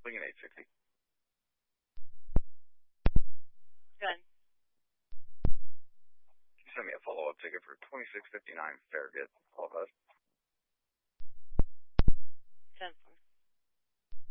Lincoln 860. Good. You sent me a follow-up ticket for 2659 Farragut, all that.